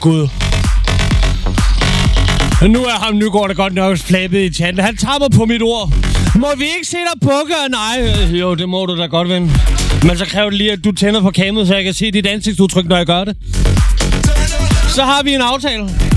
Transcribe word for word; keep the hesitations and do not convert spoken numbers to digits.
Gud. Nu er ham Nygaard da godt nok flabet i tanden. Han tager mig på mit ord. Må vi ikke se dig bukke? Nej. Jo, det må du da godt, ven. Men så kræver det lige, at du tænder på kameraet, så jeg kan se dit ansigtsudtryk, når jeg gør det. Så har vi en aftale.